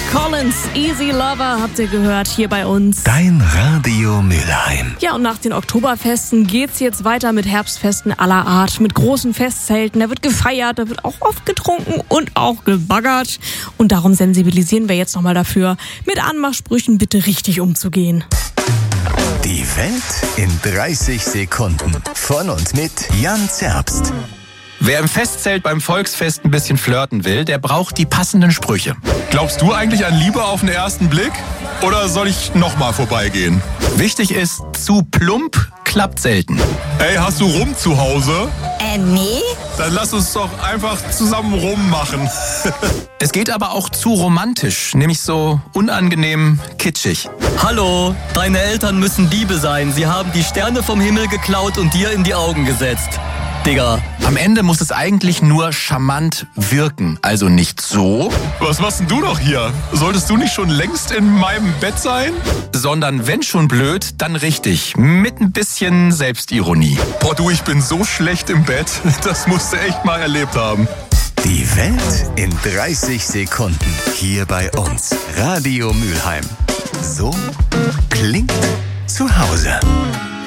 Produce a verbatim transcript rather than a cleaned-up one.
Collins, Easy Lover, habt ihr gehört, hier bei uns. Dein Radio Mülheim. Ja, und nach den Oktoberfesten geht's jetzt weiter mit Herbstfesten aller Art, mit großen Festzelten. Da wird gefeiert, da wird auch oft getrunken und auch gebaggert. Und darum sensibilisieren wir jetzt nochmal dafür, mit Anmachsprüchen bitte richtig umzugehen. Die Welt in dreißig Sekunden. Von und mit Jan Zerbst. Wer im Festzelt beim Volksfest ein bisschen flirten will, der braucht die passenden Sprüche. Glaubst du eigentlich an Liebe auf den ersten Blick? Oder soll ich nochmal vorbeigehen? Wichtig ist, zu plump klappt selten. Ey, hast du Rum zu Hause? Äh, nee. Dann lass uns doch einfach zusammen rummachen. Es geht aber auch zu romantisch, nämlich so unangenehm kitschig. Hallo, deine Eltern müssen Diebe sein. Sie haben die Sterne vom Himmel geklaut und dir in die Augen gesetzt. Digga. Am Ende muss es eigentlich nur charmant wirken, also nicht so, Was machst denn du doch hier? Solltest du nicht schon längst in meinem Bett sein? sondern wenn schon blöd, dann richtig, mit ein bisschen Selbstironie. Boah, du, ich bin so schlecht im Bett. Das musst du echt mal erlebt haben. Die Welt in dreißig Sekunden. Hier bei uns. Radio Mülheim. So klingt zu Hause.